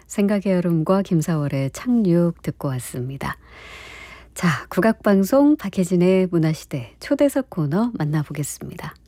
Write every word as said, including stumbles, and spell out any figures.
생각의 여름과 김사월의 착륙 듣고 왔습니다. 자, 국악방송 박혜진의 문화시대 초대석 코너 만나보겠습니다.